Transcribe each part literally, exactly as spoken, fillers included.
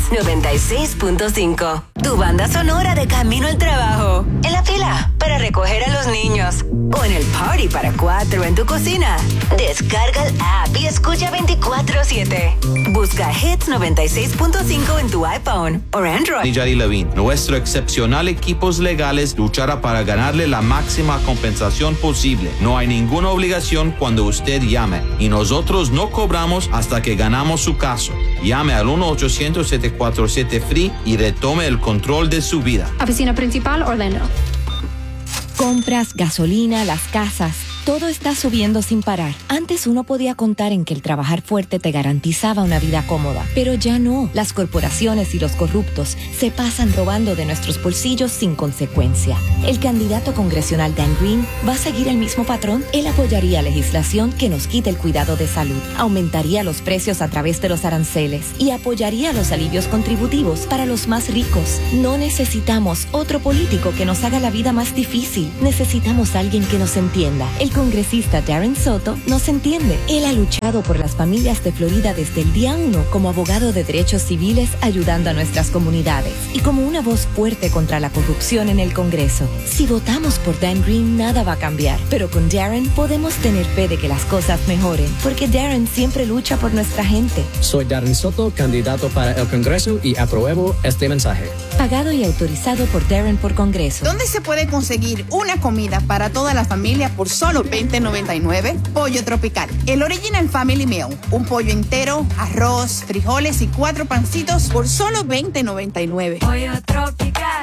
noventa y seis punto cinco. Tu banda sonora de camino al trabajo, en la fila para recoger a los niños o en el party para cuatro en tu cocina. Descarga el app y escucha veinticuatro siete. Busca Hits noventa y seis punto cinco en tu iPhone o Android. Y Yari Levine, nuestro excepcional equipos legales luchará para ganarle la máxima compensación posible. No hay ninguna obligación cuando usted llame y nosotros no cobramos hasta que ganamos su caso. Llame al uno ochocientos siete cuatro siete F R E E y retome el control de su vida. Oficina Principal, Orlando. Compras, gasolina, las casas, todo está subiendo sin parar. Antes uno podía contar en que el trabajar fuerte te garantizaba una vida cómoda, pero ya no. Las corporaciones y los corruptos se pasan robando de nuestros bolsillos sin consecuencia. El candidato congresional Dan Green va a seguir el mismo patrón. Él apoyaría legislación que nos quite el cuidado de salud, aumentaría los precios a través de los aranceles y apoyaría los alivios contributivos para los más ricos. No necesitamos otro político que nos haga la vida más difícil. Necesitamos a alguien que nos entienda. El congresista Darren Soto nos entiende. Él ha luchado por las familias de Florida desde el día uno como abogado de derechos civiles, ayudando a nuestras comunidades y como una voz fuerte contra la corrupción en el Congreso. Si votamos por Dan Green, nada va a cambiar, pero con Darren podemos tener fe de que las cosas mejoren, porque Darren siempre lucha por nuestra gente. Soy Darren Soto, candidato para el Congreso, y apruebo este mensaje. Pagado y autorizado por Darren por Congreso. ¿Dónde se puede conseguir una comida para toda la familia por solo veinte noventa y nueve? Pollo Tropical, el Original Family Meal. Un pollo entero, arroz, frijoles y cuatro pancitos por solo veinte noventa y nueve. Pollo Tropical.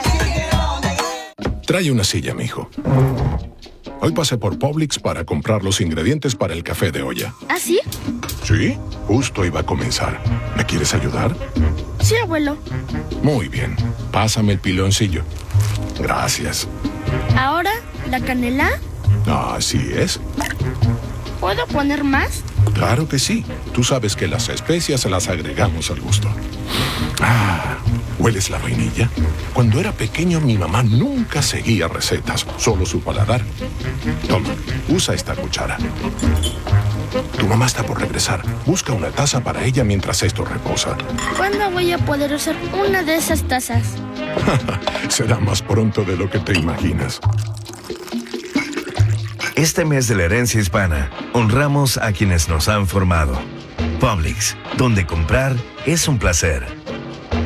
Trae una silla, mijo. Hoy pasé por Publix para comprar los ingredientes para el café de olla. ¿Ah, sí? Sí, justo iba a comenzar. ¿Me quieres ayudar? Sí, abuelo. Muy bien. Pásame el piloncillo. Gracias. ¿Ahora la canela? Así es. ¿Puedo poner más? Claro que sí. Tú sabes que las especias las agregamos al gusto. Ah, ¿hueles la vainilla? Cuando era pequeño, mi mamá nunca seguía recetas, solo su paladar. Toma, usa esta cuchara. Tu mamá está por regresar. Busca una taza para ella mientras esto reposa. ¿Cuándo voy a poder usar una de esas tazas? Será más pronto de lo que te imaginas. Este mes de la herencia hispana, honramos a quienes nos han formado. Publix, donde comprar es un placer.